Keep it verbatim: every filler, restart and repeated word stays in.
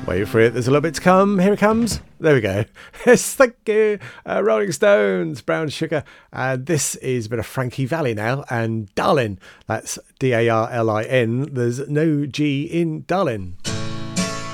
Wait for it. There's a little bit to come. Here it comes. There we go. Yes, thank you. Uh, Rolling Stones, Brown Sugar. And uh, this is a bit of Frankie Valli now. And Darlin'. That's D A R L I N. There's no G in Darlin'.